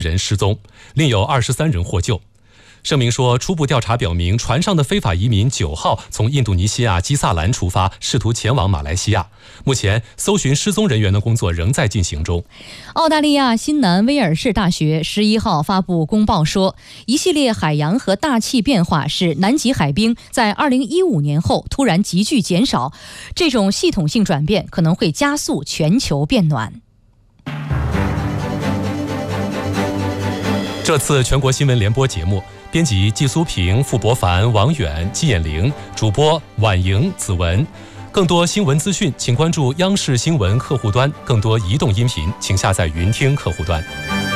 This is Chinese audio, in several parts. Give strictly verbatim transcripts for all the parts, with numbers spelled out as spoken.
人失踪，另有二十三人获救。声明说，初步调查表明，船上的非法移民九号从印度尼西亚基萨兰出发，试图前往马来西亚。目前，搜寻失踪人员的工作仍在进行中。 澳大利亚新南威尔士大学十一号发布公报说，一系列海洋和大气变化使南极海冰在二零一五年后突然急剧减少，这种系统性转变可能会加速全球变暖。 这次全国新闻联播节目，编辑季苏平、傅博凡、王远、季衍玲，主播婉莹、子文。更多新闻资讯，请关注央视新闻客户端；更多移动音频，请下载云听客户端。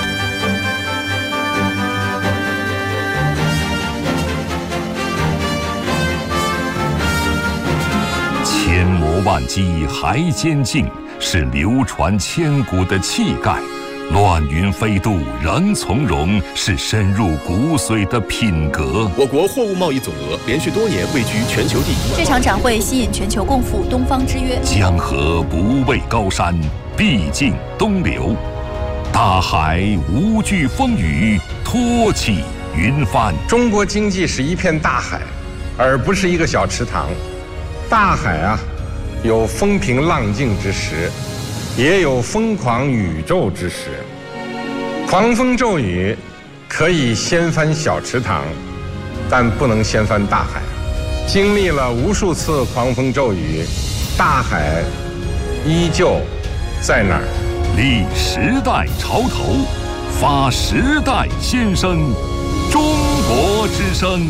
千磨万击还坚劲，是流传千古的气概。乱云飞渡仍从容，是深入骨髓的品格。 我国货物贸易总额连续多年位居全球第一。 这场展会吸引全球共赴东方之约。 江河不畏高山，必经东流。大海无惧风雨，托起云帆。 中国经济是一片大海，而不是一个小池塘。大海啊，有风平浪静之时，也有疯狂宇宙之时。狂风骤雨可以掀翻小池塘，但不能掀翻大海。经历了无数次狂风骤雨，大海依旧在那儿。 立时代潮头，发时代先声，中国之声。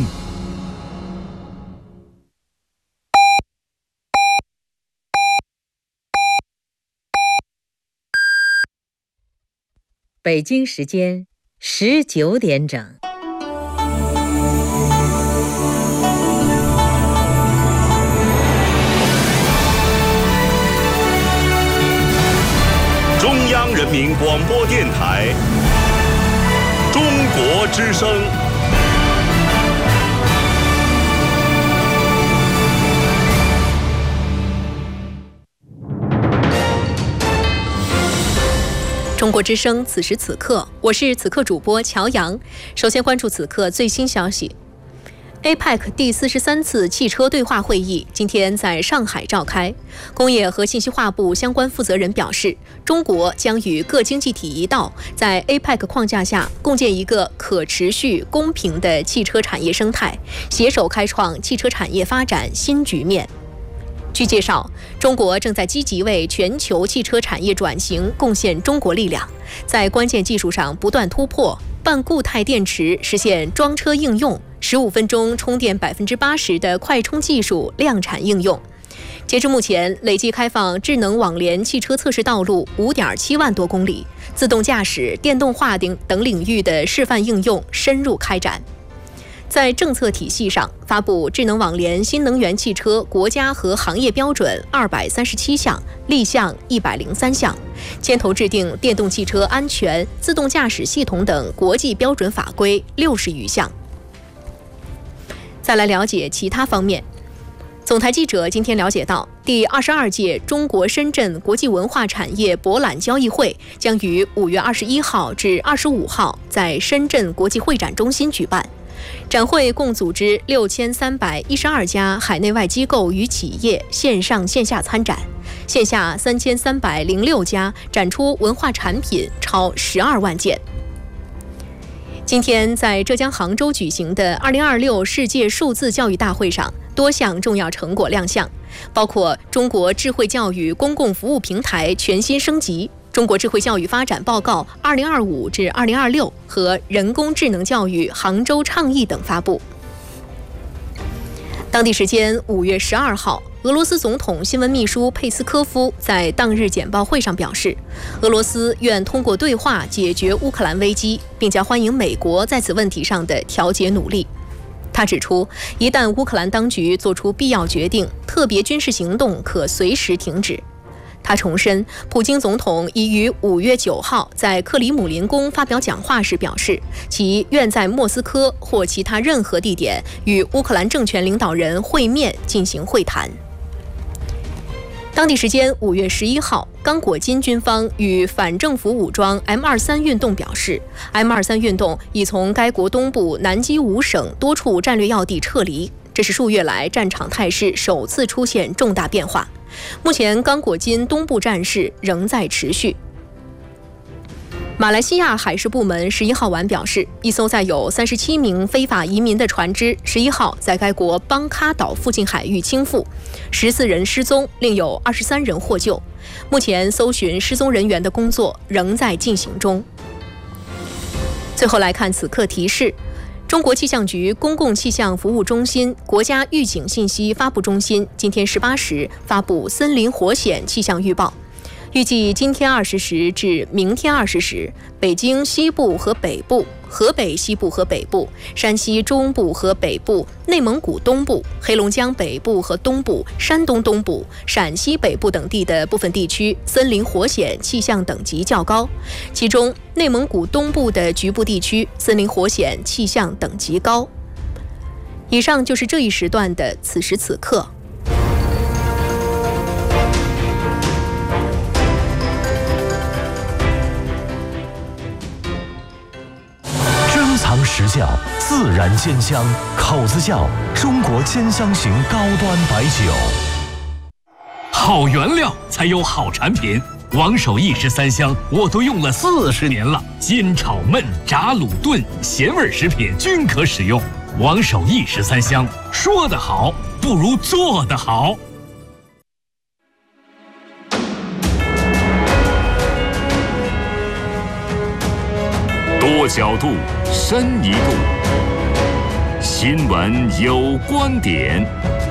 北京时间十九点整。 中央人民广播电台中国之声。 中国之声，此时此刻，我是此刻主播乔阳。首先关注此刻最新消息。A P E C 第四十三次汽车对话会议今天在上海召开。工业和信息化部相关负责人表示，中国将与各经济体一道，在 A P E C 框架下共建一个可持续、公平的汽车产业生态，携手开创汽车产业发展新局面。据介绍，中国正在积极为全球汽车产业转型贡献中国力量，在关键技术上不断突破，半固态电池实现装车应用，十五分钟充电百分之八十的快充技术量产应用。截至目前，累计开放智能网联汽车测试道路五点七万多公里，自动驾驶、电动化等等领域的示范应用深入开展。在政策体系上，发布智能网联新能源汽车国家和行业标准二百三十七项，立项一百零三项，牵头制定电动汽车安全、自动驾驶系统等国际标准法规六十余项。再来了解其他方面。总台记者今天了解到，第二十二届中国深圳国际文化产业博览交易会将于五月二十一号至二十五号在深圳国际会展中心举办。展会共组织六千三百一十二家海内外机构与企业线上线下参展，线下三千三百零六家展出文化产品超十二万件。今天在浙江杭州举行的二零二六世界数字教育大会上，多项重要成果亮相，包括中国智慧教育公共服务平台全新升级、中国智慧教育发展报告二零二五至二零二六和人工智能教育杭州倡议等发布。当地时间五月十二号，俄罗斯总统新闻秘书佩斯科夫在当日简报会上表示，俄罗斯愿通过对话解决乌克兰危机，并将欢迎美国在此问题上的调解努力。他指出，一旦乌克兰当局做出必要决定，特别军事行动可随时停止。他重申，普京总统已于五月九号在克里姆林宫发表讲话时表示，其愿在莫斯科或其他任何地点与乌克兰政权领导人会面进行会谈。 当地时间五月十一号，刚果金军方与反政府武装 M 二三 运动表示 ，M 二三 运动已从该国东部南基五省多处战略要地撤离，这是数月来战场态势首次出现重大变化。目前，刚果金东部战事仍在持续。马来西亚海事部门十一号晚表示，一艘载有三十七名非法移民的船只十一号在该国邦卡岛附近海域倾覆，十四人失踪，另有二十三人获救。目前搜寻失踪人员的工作仍在进行中。最后来看此刻提示：中国气象局公共气象服务中心、国家预警信息发布中心今天十八时发布森林火险气象预报。预计今天二十时至明天二十时，北京西部和北部、河北西部和北部、山西中部和北部、内蒙古东部、黑龙江北部和东部、山东东部、陕西北部等地的部分地区森林火险气象等级较高，其中内蒙古东部的局部地区森林火险气象等级高。以上就是这一时段的此时此刻。 藏实窖，自然鲜香，口子窖中国兼香型高端白酒。 好原料才有好产品，王守义十三香我都用了四十年了，煎炒焖炸卤炖咸味食品均可使用。王守义十三香，说得好不如做得好。 多角度，深一度。新闻有观点。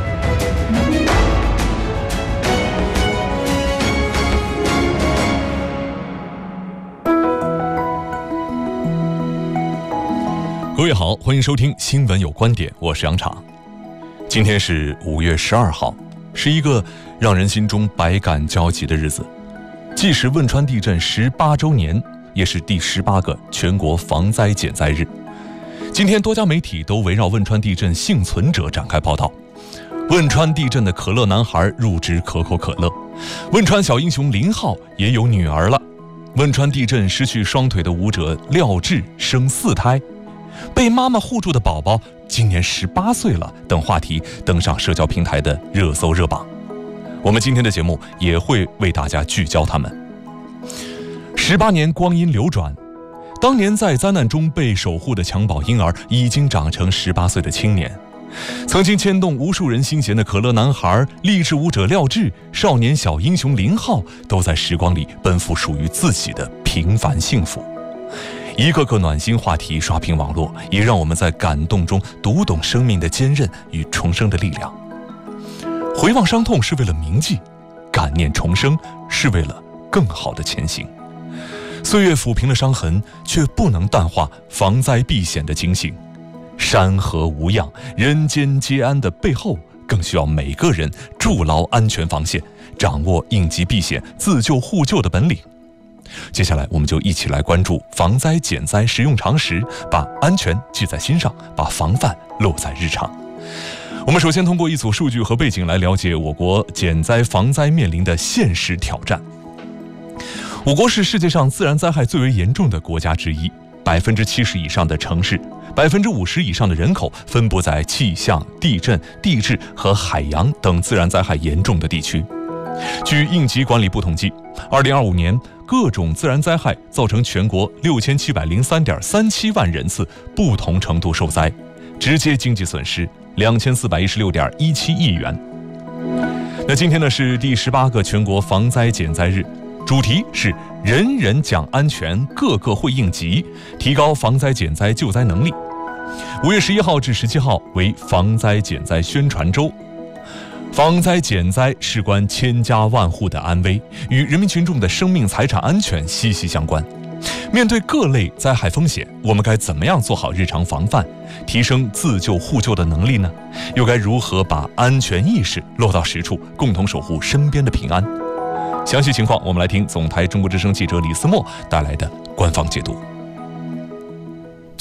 各位好，欢迎收听《新闻有观点》，我是杨昶。今天是五月十二号，是一个让人心中百感交集的日子，既是汶川地震十八周年，也是第十八个全国防灾减灾日。今天多家媒体都围绕汶川地震幸存者展开报道。汶川地震的可乐男孩入职可口可乐，汶川小英雄林浩也有女儿了。汶川地震失去双腿的舞者廖智生四胎，被妈妈护住的宝宝今年十八岁了等话题登上社交平台的热搜热榜。我们今天的节目也会为大家聚焦他们。十八年光阴流转，当年在灾难中被守护的襁褓婴儿已经长成十八岁的青年。曾经牵动无数人心弦的可乐男孩、励志舞者廖智、少年小英雄林浩，都在时光里奔赴属于自己的平凡幸福。一个个暖心话题刷屏网络，也让我们在感动中读懂生命的坚韧与重生的力量。回望伤痛是为了铭记，感念重生是为了更好的前行。岁月抚平了伤痕，却不能淡化防灾避险的警醒。山河无恙，人间皆安的背后，更需要每个人筑牢安全防线，掌握应急避险、自救互救的本领。接下来我们就一起来关注防灾减灾实用常识，把安全记在心上，把防范落在日常。我们首先通过一组数据和背景来了解我国减灾防灾面临的现实挑战。我国是世界上自然灾害最为严重的国家之一，百分之七十以上的城市，百分之五十以上的人口分布在气象、地震、地质和海洋等自然灾害严重的地区。据应急管理部统计，二零二五年各种自然灾害造成全国六千七百零三点三七万人次不同程度受灾，直接经济损失两千四百一十六点一七亿元。那今天呢是第十八个全国防灾减灾日。主题是人人讲安全，个个会应急，提高防灾减灾救灾能力。五月十一号至十七号为防灾减灾宣传周。防灾减灾事关千家万户的安危，与人民群众的生命财产安全息息相关。面对各类灾害风险，我们该怎么样做好日常防范，提升自救互救的能力呢？又该如何把安全意识落到实处，共同守护身边的平安？详细情况，我们来听总台中国之声记者李思墨带来的官方解读。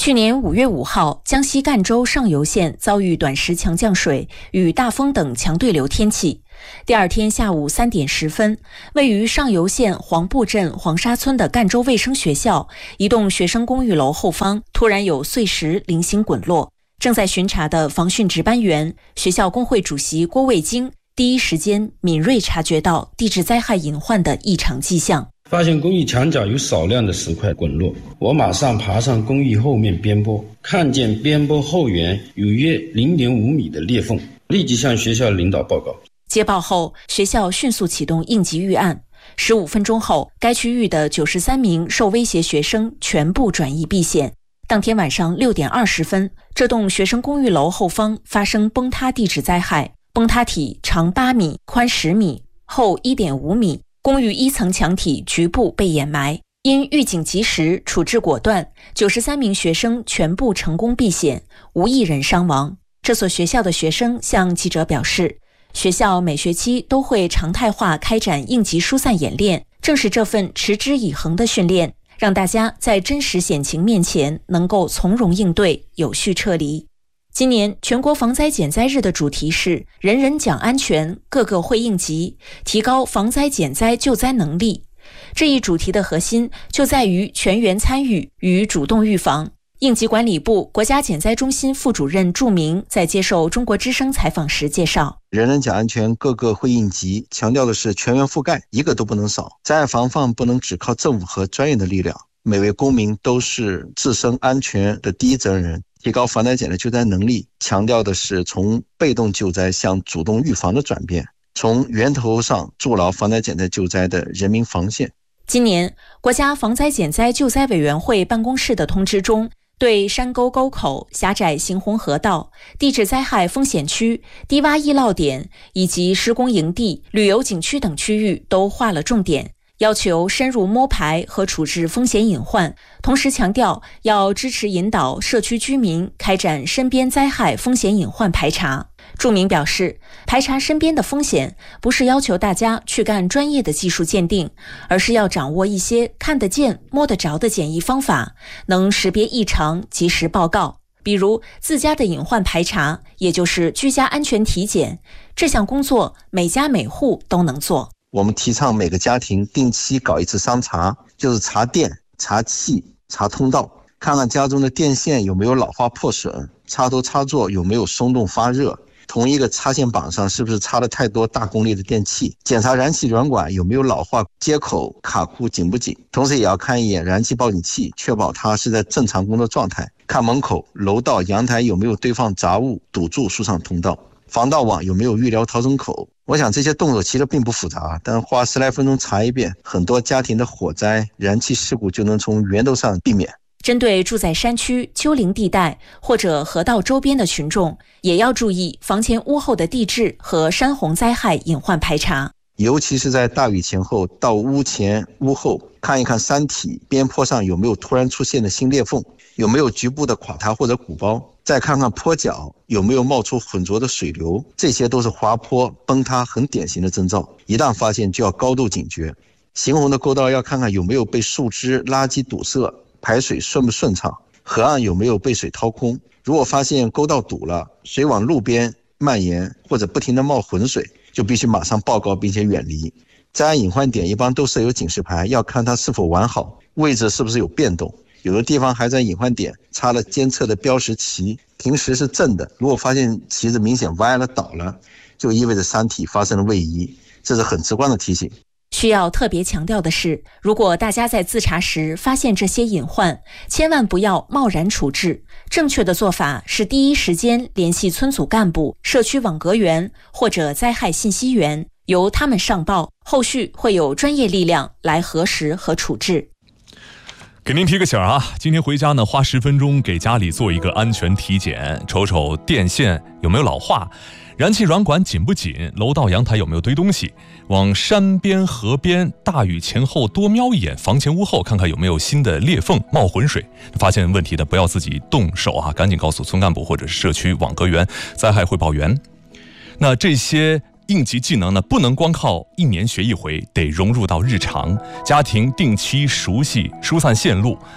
去年五月五号，江西赣州上游县遭遇短时强降水与大风等强对流天气。第二天下午三点十分，位于上游县黄埠镇黄沙村的赣州卫生学校一栋学生公寓楼后方突然有碎石零星滚落。正在巡查的防汛值班员、学校工会主席郭卫京第一时间敏锐察觉到地质灾害隐患的异常迹象， 发现公寓墙角有少量的石块滚落，我马上爬上公寓后面边坡，看见边坡后缘有约 零点五米的裂缝，立即向学校领导报告。 接报后，学校迅速启动应急预案。十五分钟后，该区域的九十三名受威胁学生全部转移避险。当天晚上六点二十分，这栋学生公寓楼后方发生崩塌地质灾害，崩塌体长八米，宽十米，厚 一点五米，公寓一层墙体局部被掩埋。因预警及时，处置果断，九十三名学生全部成功避险，无一人伤亡。这所学校的学生向记者表示，学校每学期都会常态化开展应急疏散演练，正是这份持之以恒的训练，让大家在真实险情面前能够从容应对，有序撤离。今年全国防灾减灾日的主题是人人讲安全，个个会应急，提高防灾减灾救灾能力。这一主题的核心就在于全员参与与主动预防。应急管理部国家减灾中心副主任祝明在接受中国之声采访时介绍， 人人讲安全，个个会应急，强调的是全员覆盖，一个都不能少。灾害防范不能只靠政府和专业的力量，每位公民都是自身安全的第一责任人。提高防灾减灾救灾能力，强调的是从被动救灾向主动预防的转变，从源头上筑牢防灾减灾救灾的人民防线。 今年国家防灾减灾救灾委员会办公室的通知中，对山沟沟口、狭窄行洪河道、地质灾害风险区、低洼易涝点以及施工营地、旅游景区等区域都划了重点，要求深入摸排和处置风险隐患，同时强调要支持引导社区居民开展身边灾害风险隐患排查。祝明表示，排查身边的风险不是要求大家去干专业的技术鉴定，而是要掌握一些看得见摸得着的简易方法，能识别异常及时报告。比如自家的隐患排查，也就是居家安全体检，这项工作每家每户都能做。 我们提倡每个家庭定期搞一次商查，就是查电、查气、查通道，看看家中的电线有没有老化破损，插头插座有没有松动发热，同一个插线板上是不是插了太多大功率的电器，检查燃气软管有没有老化，接口卡库紧不紧，同时也要看一眼燃气报警器，确保它是在正常工作状态，看门口、楼道、阳台有没有堆放杂物堵住疏散通道，防盗网有没有预留逃生口。我想这些动作其实并不复杂，但花十来分钟查一遍，很多家庭的火灾、燃气事故就能从源头上避免。 针对住在山区、丘陵地带或者河道周边的群众，也要注意房前屋后的地质和山洪灾害隐患排查。 尤其是在大雨前后，到屋前屋后看一看山体边坡上有没有突然出现的新裂缝，有没有局部的垮塌或者鼓包，再看看坡脚有没有冒出浑浊的水流，这些都是滑坡崩塌很典型的征兆，一旦发现就要高度警觉。行洪的沟道要看看有没有被树枝、垃圾堵塞，排水顺不顺畅，河岸有没有被水掏空。如果发现沟道堵了，水往路边蔓延或者不停地冒浑水，就必须马上报告并且远离。灾害隐患点一般都设有警示牌，要看它是否完好，位置是不是有变动，有的地方还在隐患点插了监测的标识旗，平时是正的，如果发现旗子明显歪了倒了，就意味着山体发生了位移，这是很直观的提醒。 需要特别强调的是，如果大家在自查时发现这些隐患，千万不要贸然处置。正确的做法是第一时间联系村组干部、社区网格员或者灾害信息员，由他们上报，后续会有专业力量来核实和处置。 给您提个醒啊，今天回家呢，花十分钟给家里做一个安全体检，瞅瞅电线有没有老化，燃气软管紧不紧，楼道阳台有没有堆东西，往山边河边大雨前后多瞄一眼，房前屋后看看有没有新的裂缝冒浑水。发现问题的不要自己动手啊，赶紧告诉村干部或者是社区网格员、灾害汇报员。那这些应急技能呢，不能光靠一年学一回，得融入到日常，家庭定期熟悉疏散线路。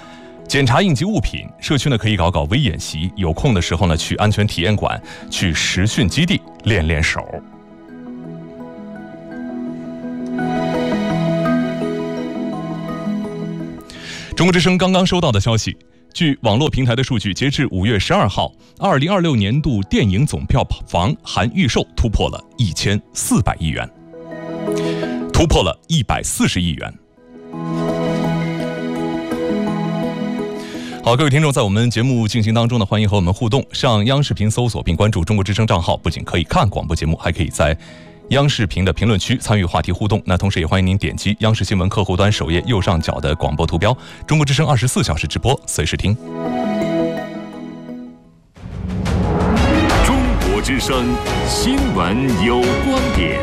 检查应急物品，社区呢可以搞搞微演习，有空的时候呢去安全体验馆、去实训基地练练手。中国之声刚刚收到的消息，据网络平台的数据，截至五月十二号，二零二六年度电影总票房含预售突破了一千四百亿元，突破了一百四十亿元。好，各位听众，在我们节目进行当中呢，欢迎和我们互动。上央视频搜索并关注中国之声账号，不仅可以看广播节目，还可以在央视频的评论区参与话题互动。那同时也欢迎您点击央视新闻客户端首页右上角的广播图标，中国之声二十四小时直播，随时听。 中国之声新闻有观点。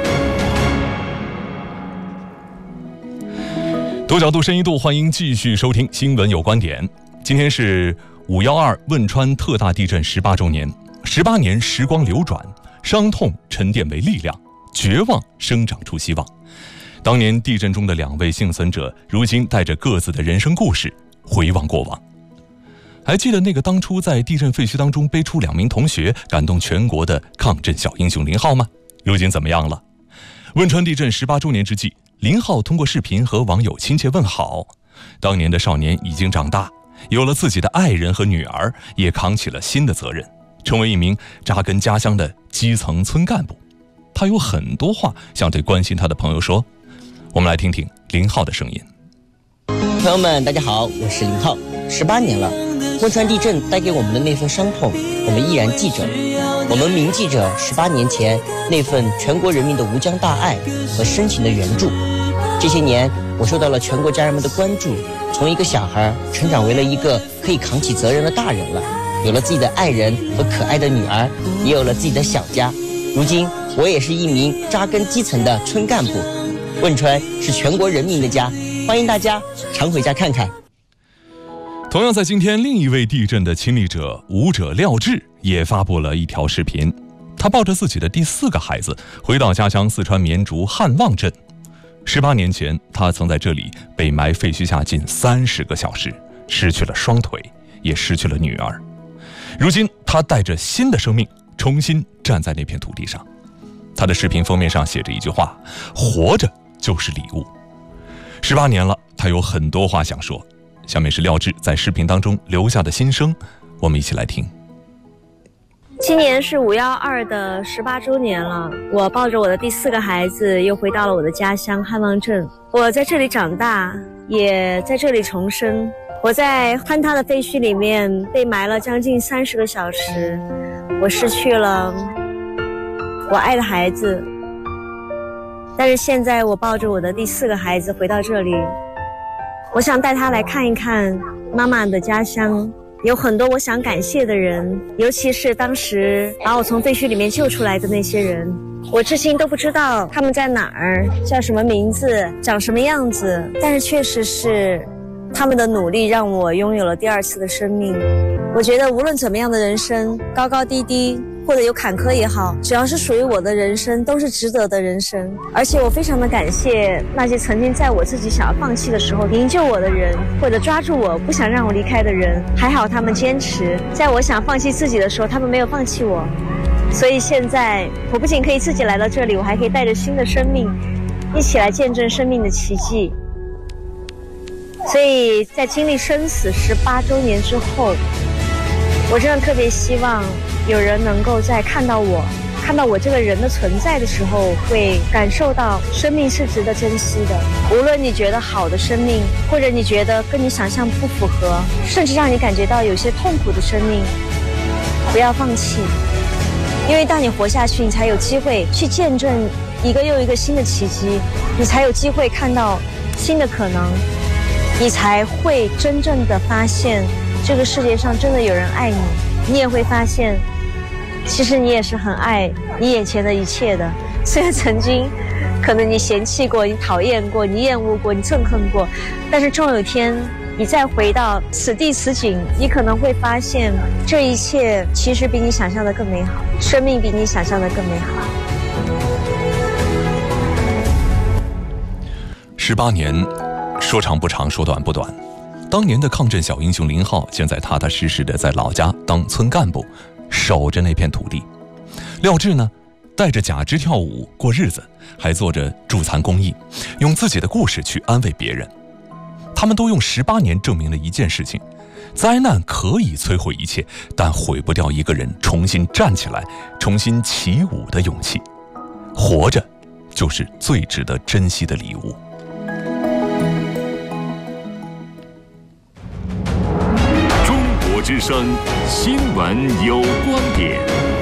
多角度、深一度，欢迎继续收听新闻有观点。今天是五幺二汶川特大地震十八周年，十八年时光流转，伤痛沉淀为力量，绝望生长出希望。当年地震中的两位幸存者，如今带着各自的人生故事回望过往。还记得那个当初在地震废墟当中背出两名同学，感动全国的抗震小英雄林浩吗？如今怎么样了？汶川地震十八周年之际，林浩通过视频和网友亲切问好。当年的少年已经长大，有了自己的爱人和女儿，也扛起了新的责任，成为一名扎根家乡的基层村干部。他有很多话想对关心他的朋友说，我们来听听林浩的声音。 朋友们大家好，我是林浩。十八年了，汶川地震带给我们的那份伤痛，我们依然记着。我们铭记着十八年前那份全国人民的无疆大爱和深情的援助。这些年，我受到了全国家人们的关注，从一个小孩成长为了一个可以扛起责任的大人了，有了自己的爱人和可爱的女儿，也有了自己的小家。如今，我也是一名扎根基层的村干部。汶川是全国人民的家，欢迎大家常回家看看。 同样在今天，另一位地震的亲历者舞者廖智也发布了一条视频。他抱着自己的第四个孩子回到家乡四川绵竹汉望镇。十八年前，他曾在这里被埋废墟下近三十个小时，失去了双腿，也失去了女儿。如今，他带着新的生命，重新站在那片土地上。他的视频封面上写着一句话：活着就是礼物。十八年了，他有很多话想说。下面是廖智在视频当中留下的心声，我们一起来听。 今年是五幺二的十八周年了，我抱着我的第四个孩子又回到了我的家乡汉望镇。我在这里长大，也在这里重生。我在坍塌的废墟里面被埋了将近三十个小时，我失去了我爱的孩子。但是现在我抱着我的第四个孩子回到这里，我想带他来看一看妈妈的家乡，有很多我想感谢的人，尤其是当时把我从废墟里面救出来的那些人。我至今都不知道他们在哪儿，叫什么名字，长什么样子，但是确实是他们的努力让我拥有了第二次的生命。我觉得无论怎么样的人生，高高低低或者有坎坷也好，只要是属于我的人生，都是值得的人生。而且我非常的感谢那些曾经在我自己想要放弃的时候营救我的人，或者抓住我不想让我离开的人，还好他们坚持，在我想放弃自己的时候，他们没有放弃我。所以现在我不仅可以自己来到这里，我还可以带着新的生命一起来见证生命的奇迹。所以在经历生死十八周年之后，我真的特别希望有人能够在看到我看到我这个人的存在的时候，会感受到生命是值得珍惜的。无论你觉得好的生命，或者你觉得跟你想象不符合，甚至让你感觉到有些痛苦的生命，不要放弃。因为当你活下去，你才有机会去见证一个又一个新的奇迹，你才有机会看到新的可能，你才会真正的发现这个世界上真的有人爱你。你也会发现其实你也是很爱你眼前的一切的。虽然曾经可能你嫌弃过，你讨厌过，你厌恶过，你憎恨过，但是终有一天你再回到此地此景，你可能会发现这一切其实比你想象的更美好，生命比你想象的更美好。 十八年，说长不长，说短不短。 当年的抗震小英雄林浩，现在踏踏实实的在老家当村干部，守着那片土地。廖智呢，带着假肢跳舞过日子，还做着助残公益，用自己的故事去安慰别人。他们都用十八年证明了一件事情：灾难可以摧毁一切，但毁不掉一个人重新站起来、重新起舞的勇气。活着，就是最值得珍惜的礼物。 中国之声新闻有观点。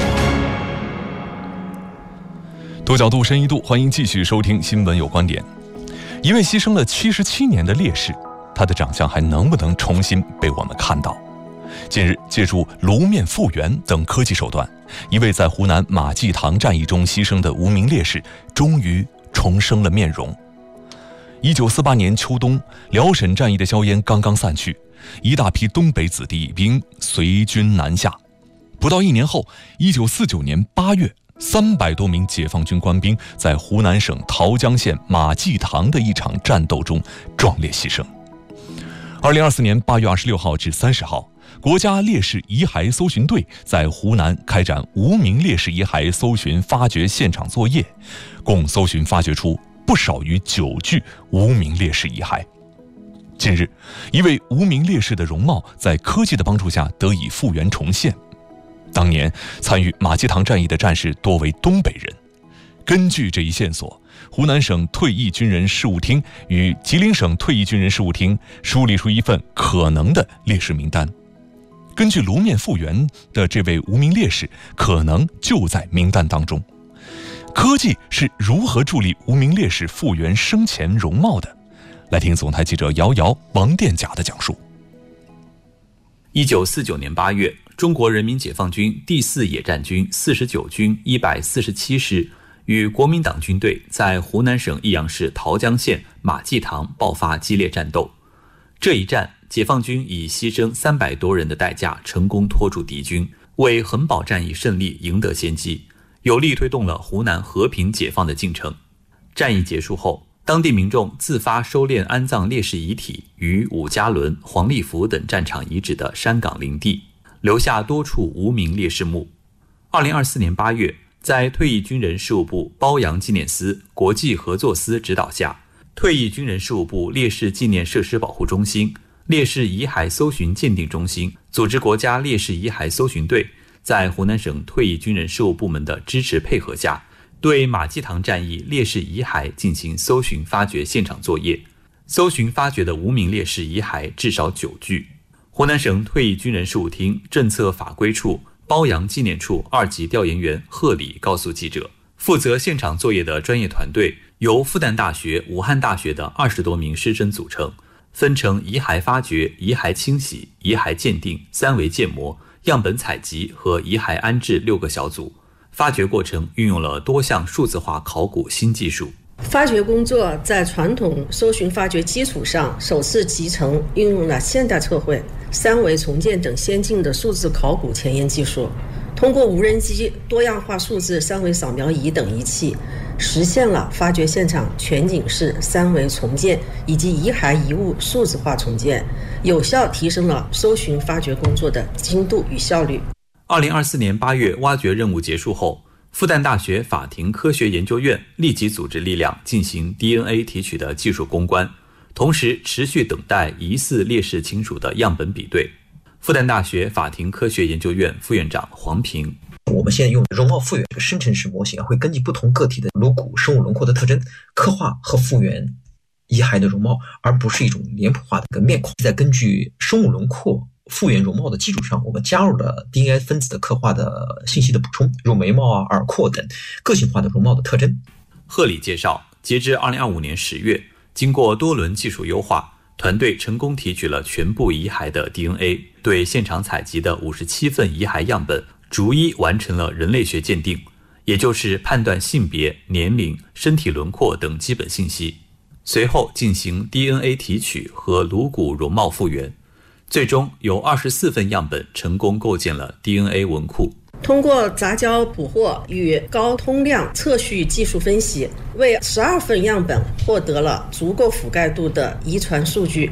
多角度深一度，欢迎继续收听新闻有观点。一位牺牲了七十七年的烈士，他的长相还能不能重新被我们看到？近日，借助颅面复原等科技手段，一位在湖南马济塘战役中牺牲的无名烈士终于重生了面容。一九四八年秋冬，辽沈战役的硝烟刚刚散去，一大批东北子弟兵随军南下。不到一年后，一九四九年八月，三百多名解放军官兵在湖南省桃江县马济塘的一场战斗中壮烈牺牲。二零二四年八月二十六号至三十号，国家烈士遗骸搜寻队在湖南开展无名烈士遗骸搜寻发掘现场作业，共搜寻发掘出不少于九具无名烈士遗骸。近日，一位无名烈士的容貌在科技的帮助下得以复原重现。当年参与马济塘战役的战士多为东北人。根据这一线索，湖南省退役军人事务厅与吉林省退役军人事务厅梳理出一份可能的烈士名单。根据颅面复原的这位无名烈士，可能就在名单当中。科技是如何助力无名烈士复原生前容貌的？来听总台记者姚瑶、王殿甲的讲述。 一九四九年八月，中国人民解放军第四野战军四十九军一百四十七师与国民党军队在湖南省益阳市桃江县马济塘爆发激烈战斗。这一战，解放军以牺牲三百多人的代价，成功拖住敌军，为衡宝战役胜利赢得先机，有力推动了湖南和平解放的进程。战役结束后，当地民众自发收敛安葬烈士遗体于伍家仑、黄立福等战场遗址的山岗林地，留下多处无名烈士墓。二零二四年八月，在退役军人事务部褒扬纪念司、国际合作司指导下，退役军人事务部烈士纪念设施保护中心、烈士遗骸搜寻鉴定中心组织国家烈士遗骸搜寻队，在湖南省退役军人事务部门的支持配合下，对马济塘战役烈士遗骸进行搜寻发掘现场作业。搜寻发掘的无名烈士遗骸至少九具。湖南省退役军人事务厅政策法规处褒扬纪念处二级调研员贺礼告诉记者，负责现场作业的专业团队由复旦大学、武汉大学的二十多名师生组成，分成遗骸发掘、遗骸清洗、遗骸鉴定、三维建模、样本采集和遗骸安置六个小组。发掘过程运用了多项数字化考古新技术。 发掘工作在传统搜寻发掘基础上，首次集成运用了现代测绘、三维重建等先进的数字考古前沿技术，通过无人机、多样化数字三维扫描仪等仪器，实现了发掘现场全景式三维重建以及遗骸遗物数字化重建，有效提升了搜寻发掘工作的精度与效率。 二零二四年八月，挖掘任务结束后，复旦大学法庭科学研究院立即组织力量进行 D N A 提取的技术攻关，同时持续等待疑似烈士亲属的样本比对。复旦大学法庭科学研究院副院长黄平， 我们现在用容貌复原这个生成式模型，会根据不同个体的颅骨生物轮廓的特征，刻画和复原遗骸的容貌，而不是一种脸谱化的一个面孔。再根据生物轮廓复原容貌的基础上，我们加入了 D N A 分子的刻画的信息的补充，如眉毛啊、耳廓等个性化的容貌的特征。 贺礼介绍，截至二零二五年十月，经过多轮技术优化，团队成功提取了全部遗骸的 D N A， 对现场采集的五十七份遗骸样本逐一完成了人类学鉴定，也就是判断性别、年龄、身体轮廓等基本信息，随后进行 D N A 提取和颅骨容貌复原。最终有二十四份样本成功构建了 D N A 文库。 通过杂交捕获与高通量测序技术分析，为十二份样本获得了足够覆盖度的遗传数据，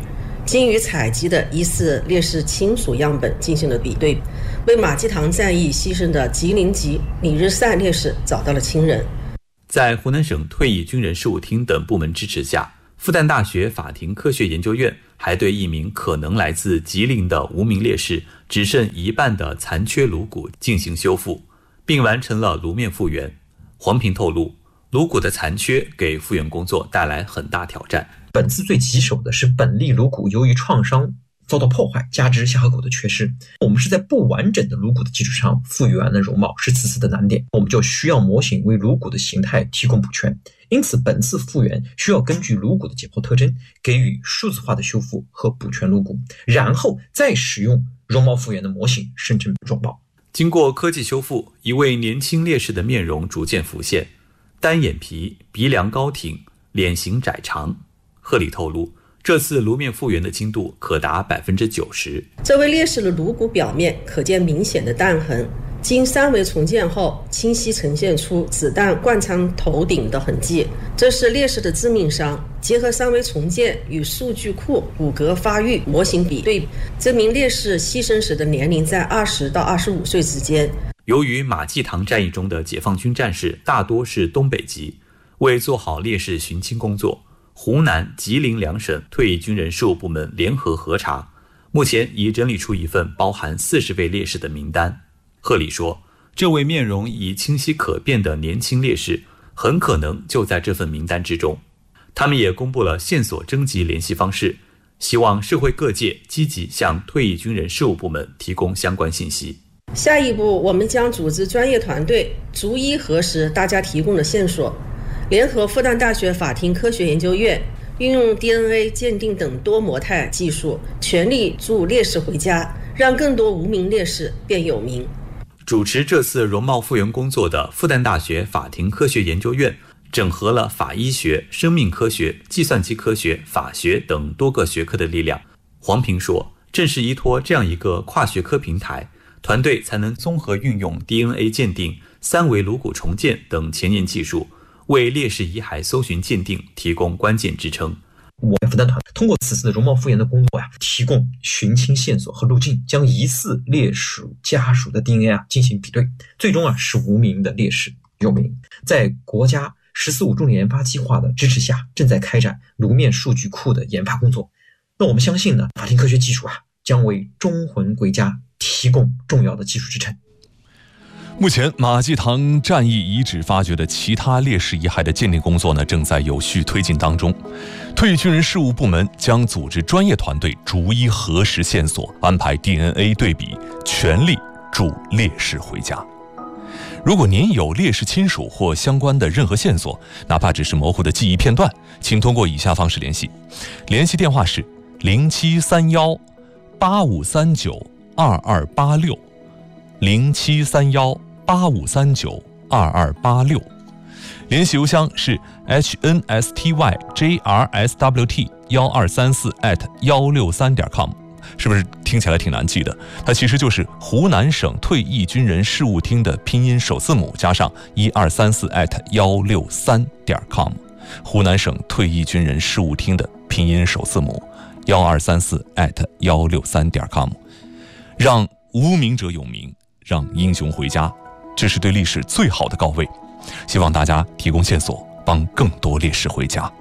经与采集的疑似烈士亲属样本进行了比对，为马济塘战役牺牲的吉林籍李日善烈士找到了亲人。 在湖南省退役军人事务厅等部门支持下，复旦大学法庭科学研究院还对一名可能来自吉林的无名烈士只剩一半的残缺颅骨进行修复，并完成了颅面复原。黄平透露，颅骨的残缺给复原工作带来很大挑战。 本次最棘手的是本粒颅骨由于创伤遭到破坏，加之下颌骨的缺失，我们是在不完整的颅骨的基础上复原了容貌，是此次的难点。我们就需要模型为颅骨的形态提供补全，因此本次复原需要根据颅骨的解剖特征给予数字化的修复和补全颅骨，然后再使用容貌复原的模型生成容貌。 经过科技修复，一位年轻烈士的面容逐渐浮现，单眼皮，鼻梁高挺，脸型窄长。贺礼透露，这次颅面复原的精度可达 百分之九十。 这位烈士的颅骨表面可见明显的弹痕，经三维重建后清晰呈现出子弹贯穿头顶的痕迹，这是烈士的致命伤。结合三维重建与数据库骨骼发育模型比对，这名烈士牺牲时的年龄在二十到二十五岁之间。 由于马济塘战役中的解放军战士大多是东北籍，为做好烈士寻亲工作，湖南、吉林两省退役军人事务部门联合核查，目前已整理出一份包含四十位烈士的名单。贺礼说，这位面容已清晰可辨的年轻烈士很可能就在这份名单之中。他们也公布了线索征集联系方式，希望社会各界积极向退役军人事务部门提供相关信息。 下一步，我们将组织专业团队逐一核实大家提供的线索，联合复旦大学法庭科学研究院，运用 D N A 鉴定等多模态技术，全力助烈士回家，让更多无名烈士变有名。 主持这次容貌复原工作的复旦大学法庭科学研究院，整合了法医学、生命科学、计算机科学、法学等多个学科的力量。黄平说，正是依托这样一个跨学科平台，团队才能综合运用 D N A 鉴定、三维颅骨重建等前沿技术，为烈士遗骸搜寻鉴定提供关键支撑。 我们复旦团通过此次的容貌复原的工作呀、啊，提供寻亲线索和路径，将疑似烈士家属的 D N A 啊进行比对，最终啊使无名的烈士有名。在国家“十四五”重点研发计划的支持下，正在开展颅面数据库的研发工作。那我们相信呢，法庭科学技术啊将为忠魂归家提供重要的技术支撑。 目前，马济塘战役遗址发掘的其他烈士遗骸的鉴定工作呢，正在有序推进当中。退役军人事务部门将组织专业团队逐一核实线索，安排 D N A 对比，全力助烈士回家。如果您有烈士亲属或相关的任何线索，哪怕只是模糊的记忆片段，请通过以下方式联系。联系电话是零七三幺八五三九二二八六，零七三幺八五三九二二八六，联系邮箱是 h n s t y j r s w t 一二三四 at 一六三点 com， 是不是听起来挺难记的？它其实就是湖南省退役军人事务厅的拼音首字母加上一二三四 at 一六三点 com， 湖南省退役军人事务厅的拼音首字母一二三四 at 一六三点 com， 让无名者有名，让英雄回家，这是对历史最好的告慰。希望大家提供线索，帮更多烈士回家。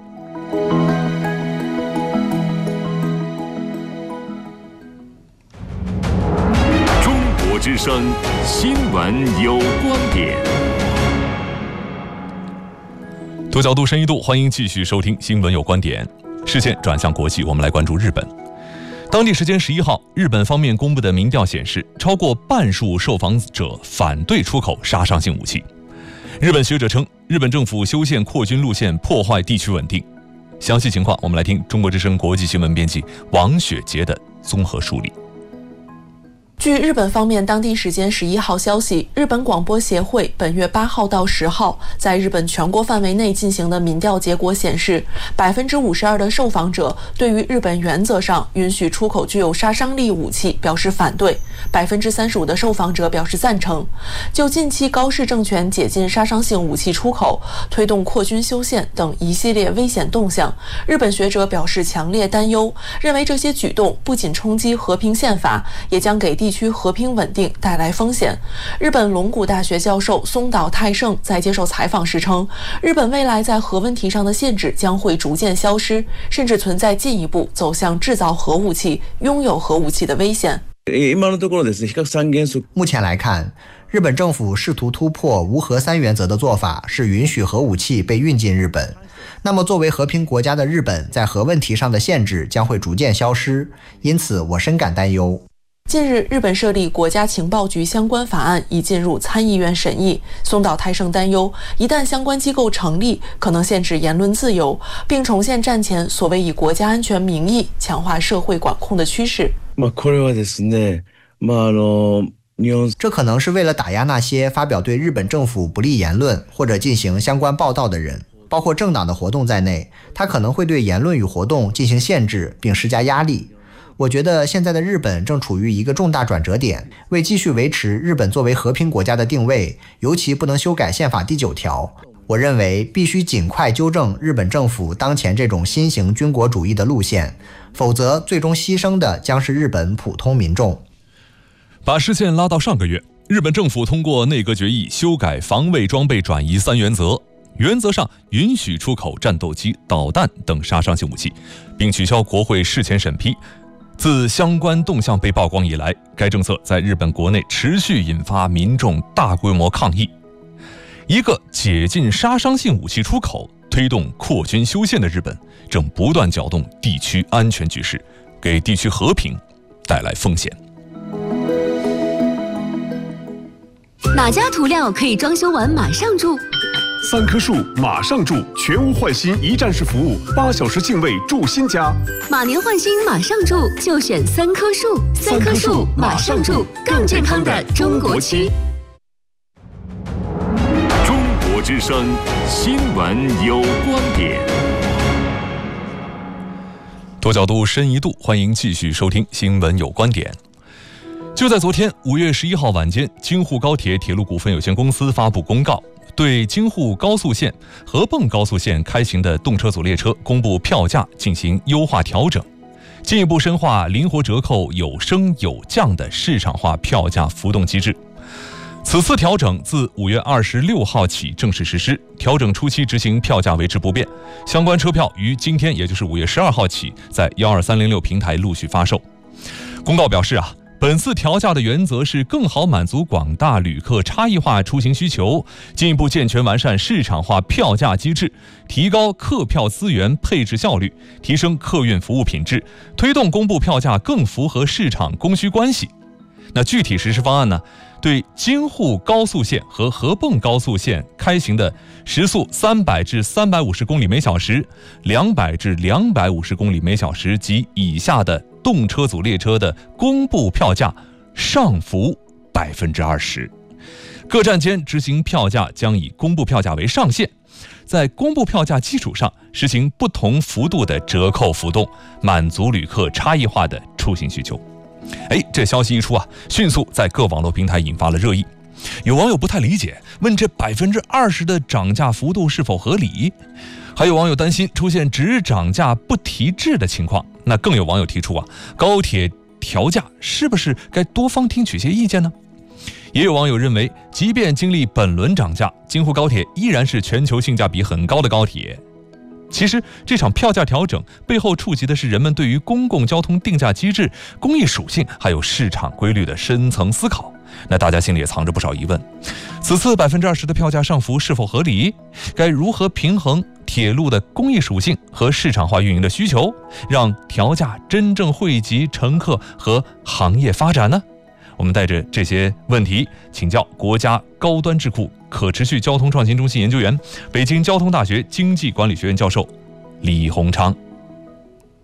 中国之声新闻有观点。 多角度深一度，欢迎继续收听新闻有观点。视线转向国际，我们来关注日本。当地时间十一号，日本方面公布的民调显示，超过半数受访者反对出口杀伤性武器。日本学者称，日本政府修宪扩军路线破坏地区稳定。详细情况，我们来听中国之声国际新闻编辑王雪杰的综合梳理。 据日本方面当地时间十一号消息，日本广播协会本月八号到十号在日本全国范围内进行的民调结果显示，百分之五十二的受访者对于日本原则上允许出口具有杀伤力武器表示反对，百分之三十五的受访者表示赞成。就近期高市政权解禁杀伤性武器出口、推动扩军修宪等一系列危险动向，日本学者表示强烈担忧，认为这些举动不仅冲击和平宪法，也将给地区和平稳定带来风险。日本龙谷大学教授松岛泰盛在接受采访时称，日本未来在核问题上的限制将会逐渐消失，甚至存在进一步走向制造核武器、拥有核武器的危险。 目前来看，日本政府试图突破无核三原则的做法是允许核武器被运进日本。那么作为和平国家的日本在核问题上的限制将会逐渐消失，因此我深感担忧。 近日，日本设立国家情报局相关法案已进入参议院审议。松岛泰盛担忧，一旦相关机构成立，可能限制言论自由，并重现战前所谓以国家安全名义强化社会管控的趋势。 这可能是为了打压那些发表对日本政府不利言论或者进行相关报道的人，包括政党的活动在内，它可能会对言论与活动进行限制并施加压力。我觉得现在的日本正处于一个重大转折点，为继续维持日本作为和平国家的定位，尤其不能修改宪法第九条。我认为必须尽快纠正日本政府当前这种新型军国主义的路线，否则最终牺牲的将是日本普通民众。 把视线拉到上个月，日本政府通过内阁决议修改防卫装备转移三原则，原则上允许出口战斗机、导弹等杀伤性武器，并取消国会事前审批。自相关动向被曝光以来，该政策在日本国内持续引发民众大规模抗议。一个解禁杀伤性武器出口、推动扩军修宪的日本，正不断搅动地区安全局势，给地区和平带来风险。 哪家涂料可以装修完马上住？ 三棵树马上住，全屋换新一站式服务，八小时净位住新家。 马年换新马上住，就选三棵树。三棵树马上住，更健康的中国区。 中国之声新闻有观点。 多角度，深一度，欢迎继续收听新闻有观点。就在昨天五月十一号晚间，京沪高铁铁路股份有限公司发布公告，对京沪高速线、合泵高速线开行的动车组列车公布票价进行优化调整，进一步深化灵活折扣有升有降的市场化票价浮动机制。此次调整自五月二十六号起正式实施，调整初期执行票价维持不变，相关车票于今天也就是五月十二号起在一二三零六平台陆续发售。公告表示啊，本次调价的原则是更好满足广大旅客差异化出行需求，进一步健全完善市场化票价机制，提高客票资源配置效率，提升客运服务品质，推动公布票价更符合市场供需关系。那具体实施方案呢？对京沪高速线和合泵高速线开行的时速三百至三百五十公里每小时、两百至两百五十公里每小时及以下的动车组列车的公布票价上浮百分之二十，各站间执行票价将以公布票价为上限，在公布票价基础上实行不同幅度的折扣浮动，满足旅客差异化的出行需求。哎，这消息一出啊，迅速在各网络平台引发了热议。有网友不太理解，问这百分之二十的涨价幅度是否合理？还有网友担心出现只涨价不提质的情况。那更有网友提出啊，高铁调价是不是该多方听取些意见呢？也有网友认为，即便经历本轮涨价，京沪高铁依然是全球性价比很高的高铁。其实这场票价调整背后触及的是人们对于公共交通定价机制、公益属性还有市场规律的深层思考。那大家心里也藏着不少疑问，此次百分之二十的票价上浮是否合理？该如何平衡铁路的公益属性和市场化运营的需求，让调价真正惠及乘客和行业发展呢？我们带着这些问题请教国家高端智库可持续交通创新中心研究员、北京交通大学经济管理学院教授李洪昌。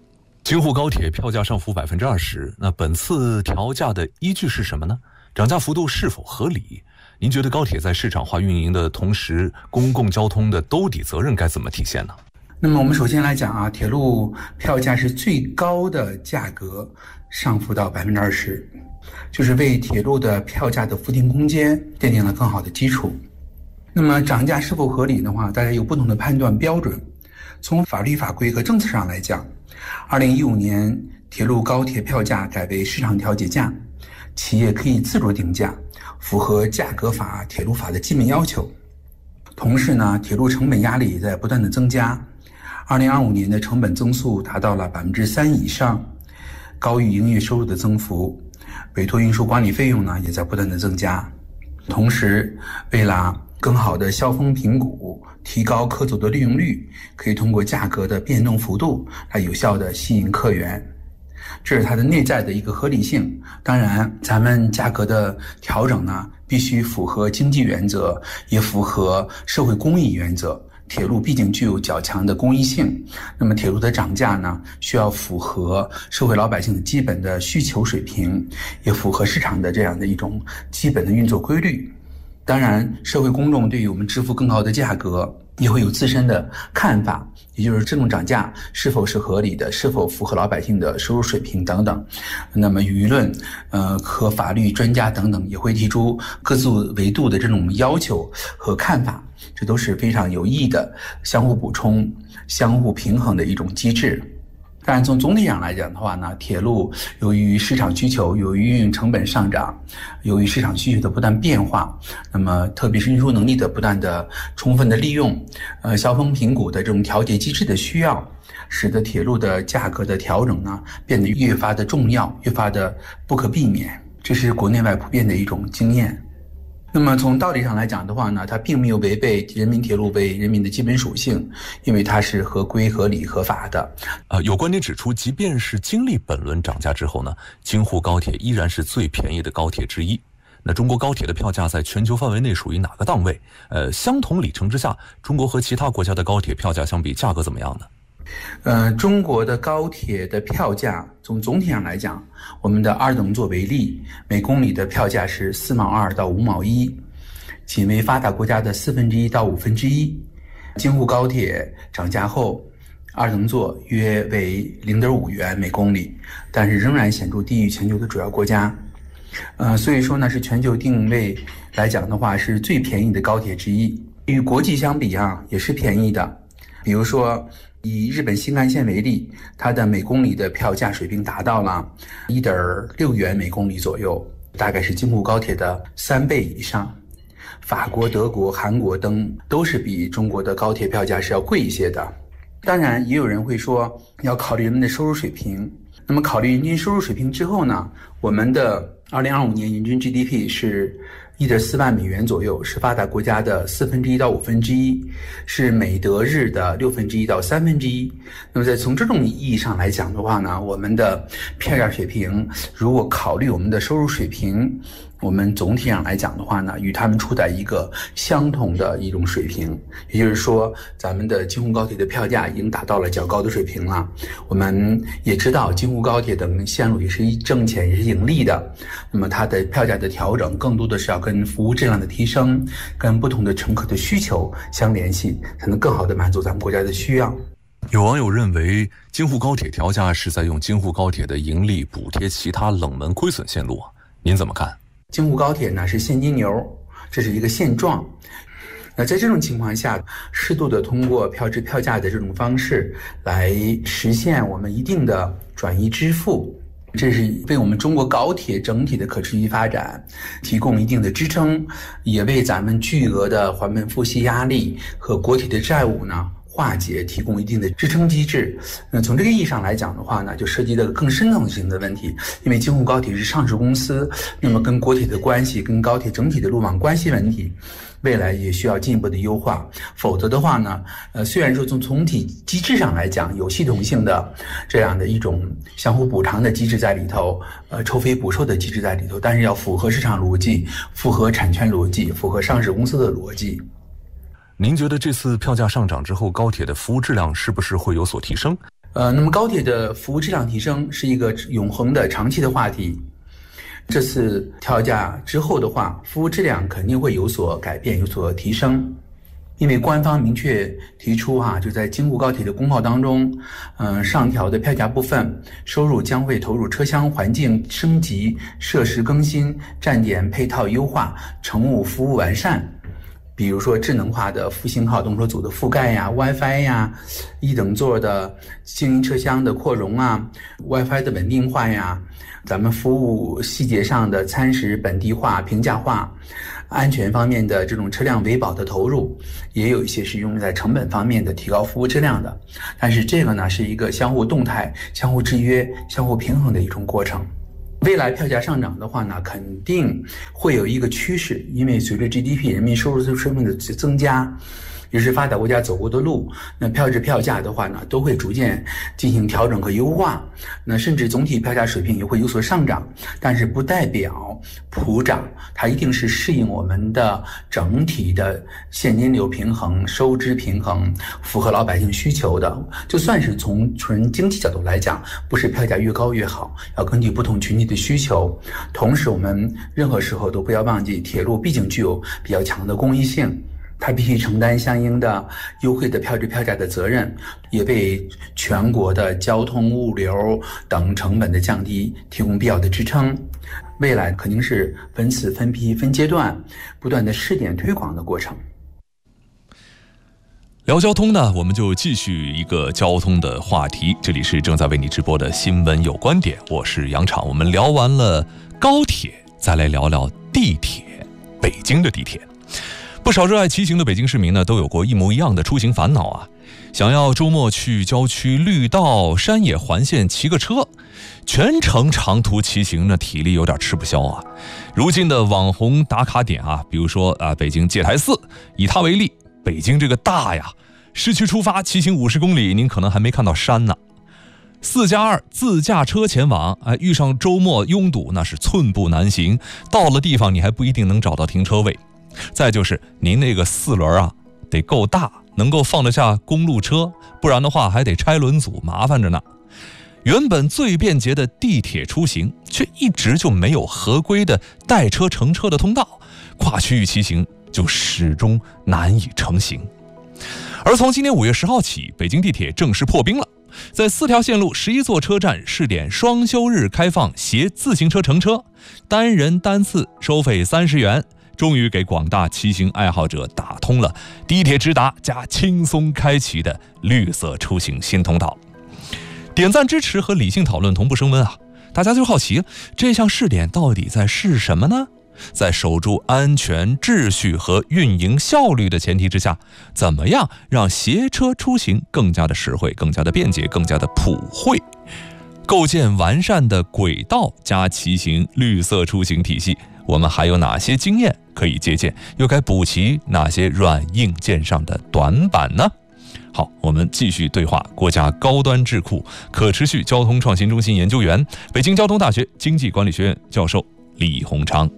京沪高铁票价上浮百分之二十，那本次调价的依据是什么呢？涨价幅度是否合理？您觉得高铁在市场化运营的同时，公共交通的兜底责任该怎么体现呢？ 那么我们首先来讲啊，铁路票价是最高的价格上浮到百分之二十，就是为铁路的票价的浮停空间奠定了更好的基础。那么涨价是否合理的话，大家有不同的判断标准。从法律法规和政策上来讲，二零一五年铁路高铁票价改为市场调节价，企业可以自主定价，符合价格法、铁路法的基本要求。同时呢，铁路成本压力也在不断的增加。二零二五年的成本增速达到了百分之三以上，高于营业收入的增幅，委托运输管理费用呢也在不断的增加。同时，为了更好的消风评谷，提高客组的利用率，可以通过价格的变动幅度来有效的吸引客源，这是它的内在的一个合理性。当然，咱们价格的调整呢，必须符合经济原则，也符合社会公益原则。铁路毕竟具有较强的公益性，那么铁路的涨价呢，需要符合社会老百姓的基本的需求水平，也符合市场的这样的一种基本的运作规律。当然，社会公众对于我们支付更高的价格也会有自身的看法，也就是这种涨价是否是合理的，是否符合老百姓的收入水平等等。那么舆论呃和法律专家等等也会提出各自维度的这种要求和看法，这都是非常有益的相互补充、相互平衡的一种机制。当然，从总体上来讲的话呢，铁路由于市场需求，由于运营成本上涨，由于市场需求的不断变化，那么特别是运输能力的不断的充分的利用，呃，消风评谷的这种调节机制的需要，使得铁路的价格的调整呢变得越发的重要，越发的不可避免。这是国内外普遍的一种经验。那么从道理上来讲的话呢，它并没有违背人民铁路为人民的基本属性，因为它是合规、合理、合法的。 呃，有观点指出，即便是经历本轮涨价之后呢，京沪高铁依然是最便宜的高铁之一。那中国高铁的票价在全球范围内属于哪个档位？呃，相同里程之下，中国和其他国家的高铁票价相比，价格怎么样呢？ 呃，中国的高铁的票价从总体上来讲，我们的二等座为例，每公里的票价是四毛二到五毛一，仅为发达国家的四分之一到五分之一。京沪高铁涨价后，二等座约为零点五元每公里，但是仍然显著低于全球的主要国家。呃，所以说呢，是全球定位来讲的话，是最便宜的高铁之一。与国际相比啊，也是便宜的。比如说，以日本新干线为例，它的每公里的票价水平达到了 一点六元每公里左右，大概是京沪高铁的三倍以上。法国、德国、韩国等都是比中国的高铁票价是要贵一些的。当然，也有人会说要考虑人们的收入水平。那么考虑人均收入水平之后呢，我们的二零二五年人均 G D P 是一点四万美元左右，是发达国家的四分之一到五分之一，是美德日的六分之一到三分之一。那么在从这种意义上来讲的话呢，我们的票价水平，如果考虑我们的收入水平，我们总体上来讲的话呢，与他们处在一个相同的一种水平。也就是说，咱们的京沪高铁的票价已经达到了较高的水平了。我们也知道京沪高铁等线路也是挣钱，也是盈利的。那么它的票价的调整更多的是要跟服务质量的提升，跟不同的乘客的需求相联系，才能更好的满足咱们国家的需要。 有网友认为，京沪高铁调价是在用京沪高铁的盈利补贴其他冷门亏损线路，您怎么看？ 京沪高铁呢是现金流，这是一个现状。那在这种情况下，适度的通过票制票价的这种方式来实现我们一定的转移支付，这是为我们中国高铁整体的可持续发展提供一定的支撑，也为咱们巨额的还本付息压力和国体的债务呢化解提供一定的支撑机制。那从这个意义上来讲的话呢，就涉及到更深层性的问题，因为京沪高铁是上市公司，那么跟国铁的关系，跟高铁整体的路网关系问题，未来也需要进一步的优化。否则的话呢，呃，虽然说从总体机制上来讲有系统性的这样的一种相互补偿的机制在里头，呃，抽费补售的机制在里头，但是要符合市场逻辑，符合产权逻辑，符合上市公司的逻辑。 您觉得这次票价上涨之后，高铁的服务质量是不是会有所提升？ 呃，那么高铁的服务质量提升是一个永恒的长期的话题。这次调价之后的话，服务质量肯定会有所改变，有所提升。因为官方明确提出哈、啊，就在京沪高铁的公告当中，嗯、呃，上调的票价部分收入将会投入车厢环境升级、设施更新、站点配套优化、乘务服务完善。比如说智能化的复兴号动车组的覆盖呀、WiFi 呀、一等座的经营车厢的扩容啊、WiFi 的稳定化呀，咱们服务细节上的餐食本地化、平价化。安全方面的这种车辆维保的投入，也有一些是用在成本方面的提高服务质量的。但是这个呢，是一个相互动态、相互制约、相互平衡的一种过程。未来票价上涨的话呢，肯定会有一个趋势，因为随着 G D P 人民收入水平的增加，也是发达国家走过的路，那票制票价的话呢，都会逐渐进行调整和优化，那甚至总体票价水平也会有所上涨，但是不代表普涨，它一定是适应我们的整体的现金流平衡、收支平衡，符合老百姓需求的。就算是从纯经济角度来讲，不是票价越高越好，要根据不同群体的需求。同时，我们任何时候都不要忘记，铁路毕竟具有比较强的公益性。它必须承担相应的优惠的票制票价的责任，也为全国的交通物流等成本的降低提供必要的支撑。未来肯定是分次分批分阶段不断的试点推广的过程。 聊交通呢，我们就继续一个交通的话题。这里是正在为你直播的新闻有观点，我是杨昶。我们聊完了高铁，再来聊聊地铁。北京的地铁，不少热爱骑行的北京市民呢，都有过一模一样的出行烦恼啊。想要周末去郊区绿道、山野环线骑个车，全程长途骑行呢，体力有点吃不消啊。如今的网红打卡点啊，比如说啊，北京戒台寺，以它为例，北京这个大呀，市区出发骑行五十公里，您可能还没看到山呢。四加二自驾车前往，哎，遇上周末拥堵，那是寸步难行。到了地方，你还不一定能找到停车位。再就是您那个四轮啊，得够大，能够放得下公路车，不然的话还得拆轮组，麻烦着呢。原本最便捷的地铁出行，却一直就没有合规的带车乘车的通道，跨区域骑行就始终难以成行。而从今年五月十号起，北京地铁正式破冰了。在四条线路十一座车站试点双休日开放携自行车乘车，单人单次收费三十元，终于给广大骑行爱好者打通了地铁直达加轻松开启的绿色出行新通道。点赞支持和理性讨论同步升温啊！大家就好奇，这项试点到底在试什么呢？在守住安全秩序和运营效率的前提之下，怎么样让携车出行更加的实惠、更加的便捷、更加的普惠？构建完善的轨道加骑行绿色出行体系，我们还有哪些经验可以借鉴？又该补齐哪些软硬件上的短板呢？好，我们继续对话国家高端智库可持续交通创新中心研究员、北京交通大学经济管理学院教授李鸿昌。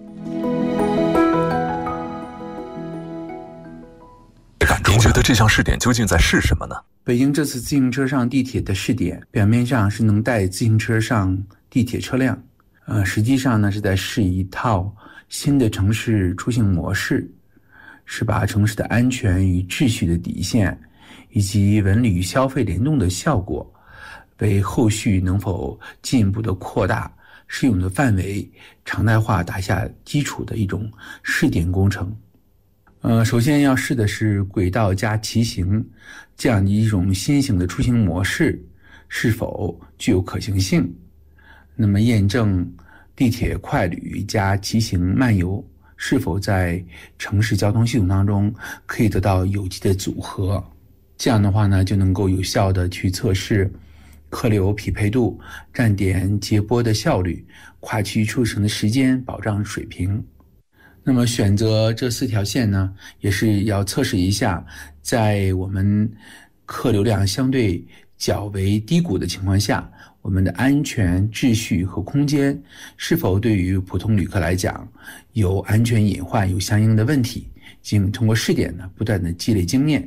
您觉得这项试点究竟在试什么呢？ 北京这次自行车上地铁的试点，表面上是能带自行车上地铁车辆，呃，实际上呢是在试一套新的城市出行模式，是把城市的安全与秩序的底线，以及文旅消费联动的效果，为后续能否进一步的扩大适用的范围、常态化打下基础的一种试点工程。呃，首先要试的是轨道加骑行这样的一种新型的出行模式是否具有可行性。那么验证地铁快旅加骑行漫游是否在城市交通系统当中可以得到有机的组合。这样的话呢，就能够有效的去测试客流匹配度、站点接驳的效率、跨区出行的时间保障水平。那么选择这四条线呢，也是要测试一下，在我们客流量相对较为低谷的情况下，我们的安全秩序和空间是否对于普通旅客来讲有安全隐患、有相应的问题，经通过试点呢，不断的积累经验。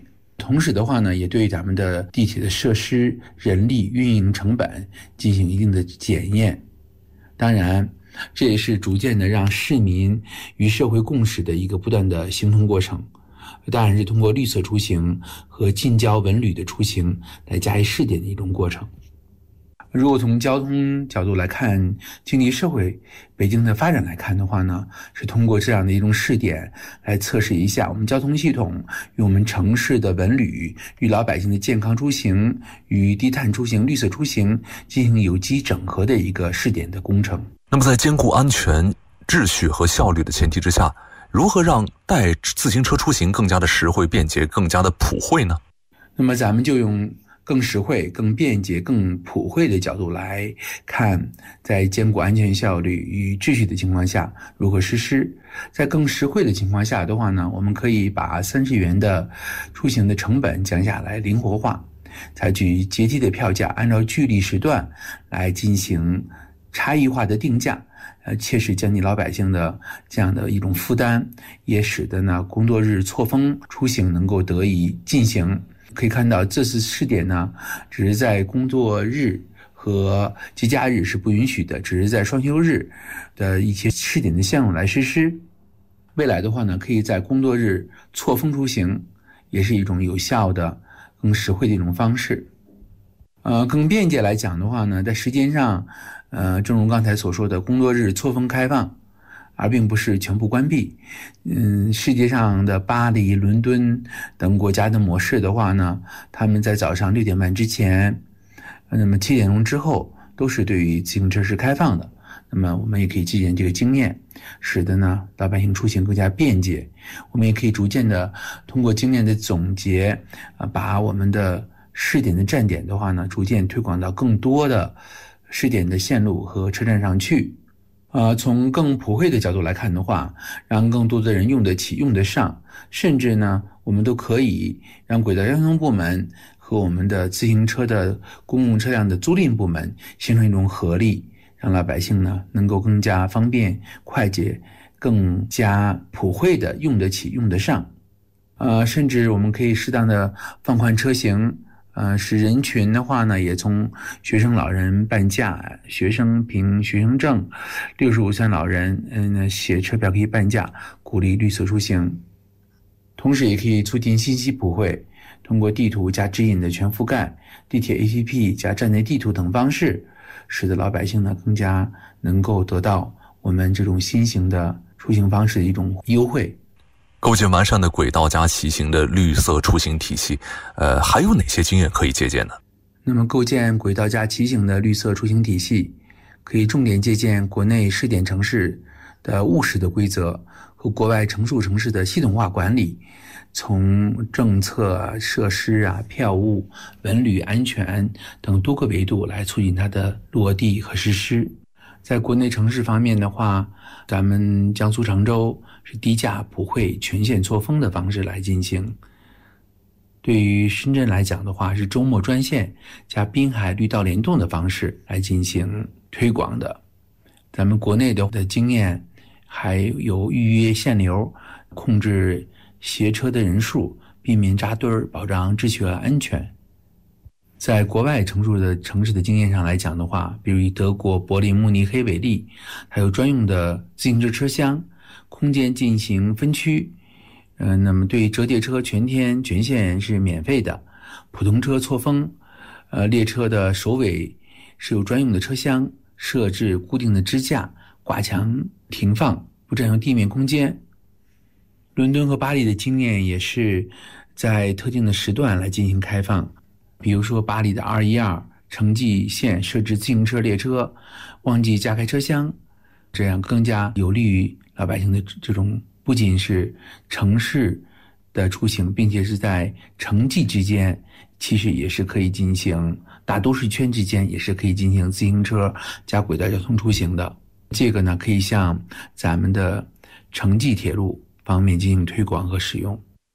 同时的话呢，也对咱们的地铁的设施、人力、运营成本进行一定的检验。当然，这也是逐渐的让市民与社会共识的一个不断的形成过程。当然是通过绿色出行和近郊文旅的出行来加以试点的一种过程。如果从交通角度来看，经济社会北京的发展来看的话呢，是通过这样的一种试点来测试一下我们交通系统与我们城市的文旅与老百姓的健康出行与低碳出行、绿色出行进行有机整合的一个试点的工程。 那么在兼顾安全、秩序和效率的前提之下，如何让带自行车出行更加的实惠、便捷、更加的普惠呢？ 那么咱们就用更实惠、更便捷、更普惠的角度来看，在兼顾安全效率与秩序的情况下如何实施。在更实惠的情况下的话呢，我们可以把三十元的出行的成本降下来，灵活化，采取阶梯的票价，按照距离时段来进行差异化的定价，呃，切实降低老百姓的这样的一种负担，也使得呢工作日错峰出行能够得以进行。可以看到这次试点呢，只是在工作日和节假日是不允许的，只是在双休日的一些试点的项目来实施。未来的话呢，可以在工作日错峰出行，也是一种有效的、更实惠的一种方式。呃，更便捷来讲的话呢，在时间上，呃，正如刚才所说的，工作日错峰开放，而并不是全部关闭。嗯，世界上的巴黎、伦敦等国家的模式的话呢，他们在早上六点半之前，那么七点钟之后都是对于自行车是开放的。那么我们也可以借鉴这个经验，使得呢老百姓出行更加便捷。我们也可以逐渐的通过经验的总结，啊，把我们的试点的站点的话呢，逐渐推广到更多的试点的线路和车站上去。呃，从更普惠的角度来看的话，让更多的人用得起、用得上，甚至呢，我们都可以让轨道交通部门和我们的自行车的公共车辆的租赁部门形成一种合力，让老百姓呢能够更加方便、快捷、更加普惠的用得起、用得上。呃，甚至我们可以适当的放宽车型。呃，使人群的话呢，也从学生老人半价、学生凭学生证、六十五岁老人，嗯，写车票可以半价，鼓励绿色出行。同时也可以促进信息普惠，通过地图加指引的全覆盖、地铁 A P P 加站内地图等方式，使得老百姓呢更加能够得到我们这种新型的出行方式的一种优惠。 构建完善的轨道加骑行的绿色出行体系，呃，还有哪些经验可以借鉴呢？ 那么构建轨道加骑行的绿色出行体系，可以重点借鉴国内试点城市的务实的规则和国外成熟城市的系统化管理，从政策、设施啊、票务、文旅、安全等多个维度来促进它的落地和实施。在国内城市方面的话，咱们江苏常州是低价普惠全线错峰的方式来进行。对于深圳来讲的话，是周末专线加滨海绿道联动的方式来进行推广的。咱们国内的经验还有预约限流，控制携车的人数，避免扎堆儿，保障秩序和安全。在国外成熟的城市的经验上来讲的话，比如以德国柏林、慕尼黑为例，还有专用的自行车车厢，空间进行分区。呃，那么对折叠车全天全线是免费的，普通车错峰，呃，列车的首尾是有专用的车厢，设置固定的支架，挂墙停放，不占用地面空间。伦敦和巴黎的经验也是在特定的时段来进行开放。比如说巴黎的二一二城际线设置自行车列车，忘记加开车厢，这样更加有利于老百姓的这种不仅是城市的出行，并且是在城际之间，其实也是可以进行大都市圈之间也是可以进行自行车加轨道交通出行的。这个呢，可以向咱们的城际铁路方面进行推广和使用。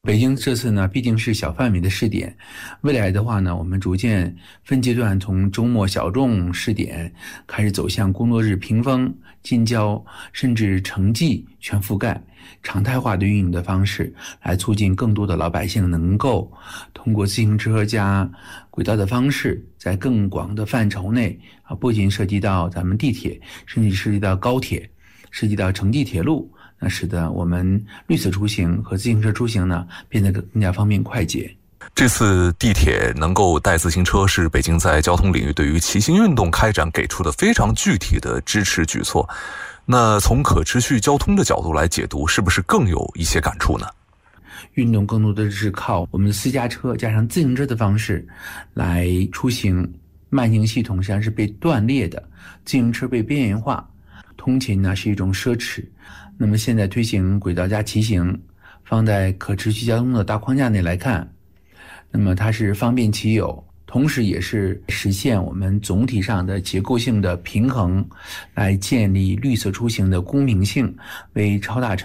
北京这次呢，毕竟是小范围的试点，未来的话呢，我们逐渐分阶段从周末小众试点开始走向工作日平峰、近郊，甚至城际全覆盖，常态化的运营的方式，来促进更多的老百姓能够通过自行车加轨道的方式，在更广的范畴内啊，不仅涉及到咱们地铁，甚至涉及到高铁，涉及到城际铁路。那使得我们绿色出行和自行车出行呢变得更加方便快捷。 这次地铁能够带自行车，是北京在交通领域对于骑行运动开展给出的非常具体的支持举措。那从可持续交通的角度来解读，是不是更有一些感触呢？ 运动更多的是靠我们的私家车加上自行车的方式来出行，慢行系统实际上是被断裂的，自行车被边缘化，通勤呢是一种奢侈。那么现在推行轨道加骑行，放在可持续交通的大框架内来看，那么它是方便其有，同时也是实现我们总体上的结构性的平衡，来建立绿色出行的公平性，为超大城